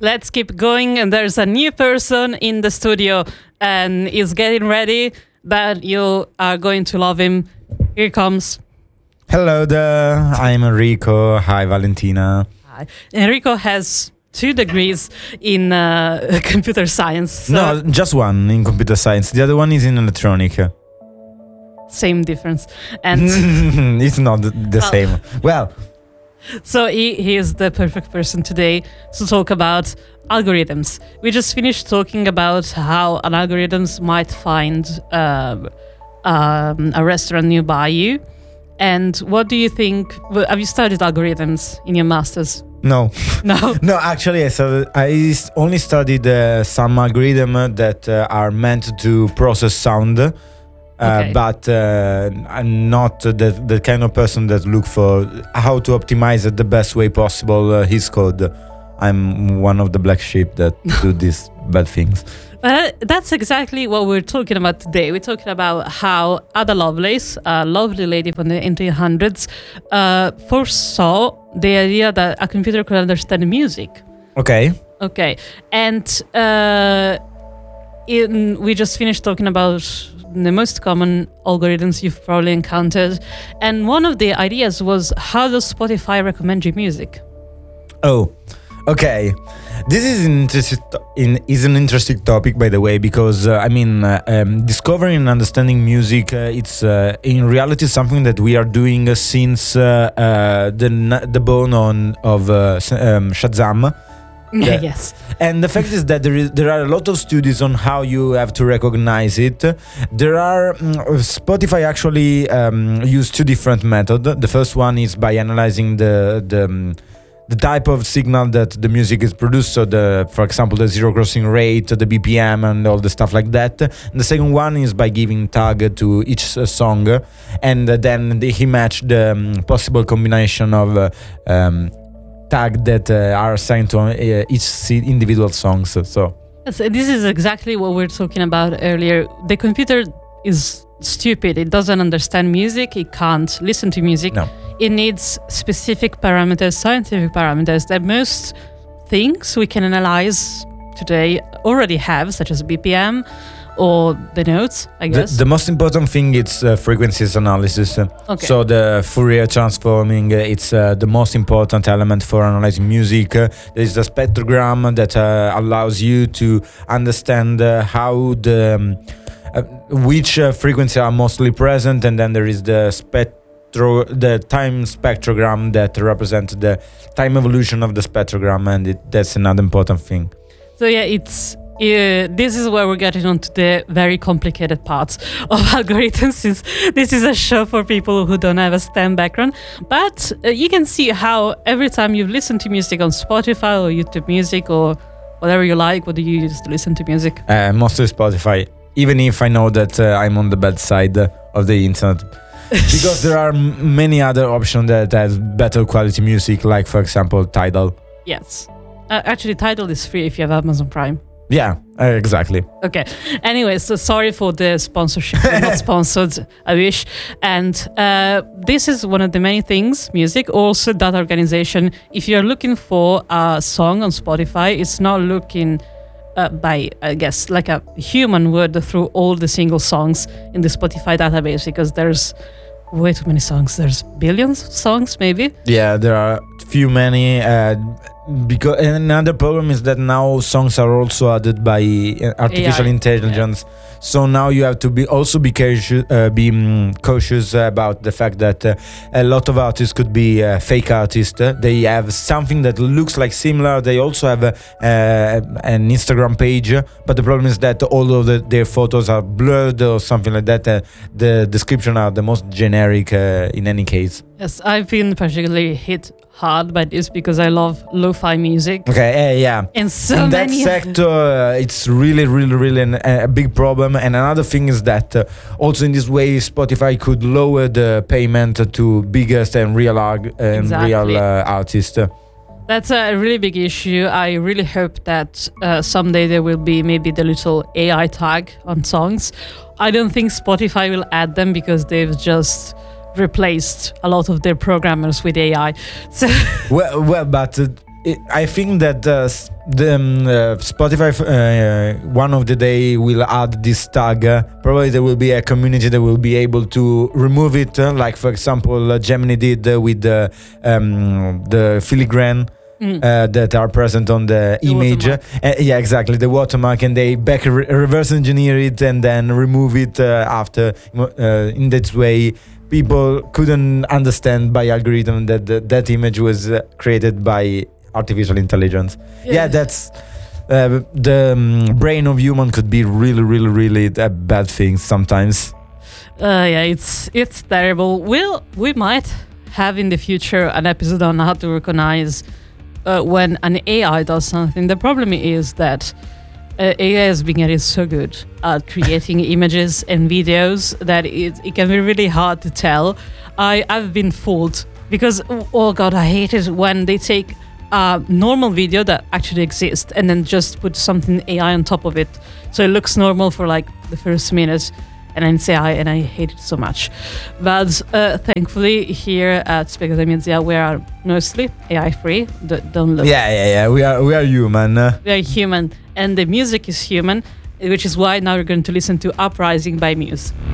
let's keep going. And there's a new person in the studio and is getting ready, but you are going to love him. Here he comes. Hello there, I'm Enrico. Hi, Valentina. Hi. Enrico has 2 degrees in computer science. So No, just one in computer science. The other one is in electronic. same difference. And It's not the same. Well, so he is the perfect person today to talk about algorithms. We just finished talking about how an algorithms might find a restaurant nearby you. And what do you think? Have you studied algorithms in your master's? no. No. No, actually, I only studied some algorithms that are meant to process sound. Okay. But I'm not the kind of person that look for how to optimize it the best way possible his code. I'm one of the black sheep that do these bad things. But that's exactly what we're talking about today. We're talking about how Ada Lovelace, a lovely lady from the 1800s, foresaw the idea that a computer could understand music. Okay. Okay, and we just finished talking about the most common algorithms you've probably encountered, and one of the ideas was, how does Spotify recommend you music? Oh, okay. This is an interesting topic, by the way, because discovering and understanding music, it's in reality something that we are doing since the bone of Shazam. Yeah. Yes. And the fact is that there are a lot of studies on how you have to recognize it. There are Spotify actually use 2 different methods. The first one is by analyzing the type of signal that the music is produced. So for example, the zero crossing rate, the BPM, and all the stuff like that. And the second one is by giving tag to each song, and then he matched the possible combination of tag that are assigned to each individual songs. So Yes, this is exactly what we were talking about earlier. The computer is stupid. It doesn't understand music. It can't listen to music. No. It needs specific parameters, scientific parameters that most things we can analyze today already have, such as BPM or the notes, I guess. The most important thing is frequencies analysis. Okay. So the Fourier transforming, it's the most important element for analyzing music. There is the spectrogram that allows you to understand how which frequencies are mostly present, and then there is the time spectrogram that represents the time evolution of the spectrogram, and that's another important thing. So yeah, this is where we're getting onto the very complicated parts of algorithms, since this is a show for people who don't have a STEM background. But you can see how every time you listen to music on Spotify or YouTube Music or whatever you like, what do you use to listen to music? Mostly Spotify, even if I know that I'm on the bad side of the internet. Because there are many other options that have better quality music, like for example Tidal. Yes. Actually, Tidal is free if you have Amazon Prime. Yeah, exactly. Okay. Anyway, so sorry for the sponsorship. We're not sponsored, I wish. And this is one of the many things, music, also that organization. If you're looking for a song on Spotify, it's not looking by, I guess, like a human would through all the single songs in the Spotify database, because there's way too many songs. There's billions of songs, maybe. Yeah, there are many. Because another problem is that now songs are also added by artificial AI. intelligence. Yeah. So now you have to be cautious about the fact that a lot of artists could be fake artists. They have something that looks like similar. They also have an Instagram page, but the problem is that all of their photos are blurred or something like that. The description are the most generic in any case. Yes, I've been particularly hit hard by this because I love lo-fi music. Okay, yeah. And so in that many sector, it's really a big problem. And another thing is that also in this way, Spotify could lower the payment to biggest and real artists. That's a really big issue. I really hope that someday there will be maybe the little AI tag on songs. I don't think Spotify will add them because they've just replaced a lot of their programmers with AI. So well, but I think that Spotify one of the day will add this tag. Probably there will be a community that will be able to remove it, like for example Gemini did with the filigrane. That are present on the image. Yeah, exactly, the watermark, and they reverse engineer it and then remove it after. In that way, people couldn't understand by algorithm that that image was created by artificial intelligence. Yeah, that's the brain of human could be really, really, really a bad thing sometimes. Yeah, it's terrible. We might have in the future an episode on how to recognize when an AI does something. The problem is that AI has been getting so good at creating images and videos that it can be really hard to tell. I've been fooled because, oh god, I hate it when they take a normal video that actually exists and then just put something AI on top of it. So it looks normal for like the first minute, and then it's AI, and I hate it so much. But thankfully, here at Spectator Media, we are mostly AI free. Don't look. Yeah. We are human. We are human, and the music is human, which is why now we're going to listen to Uprising by Muse.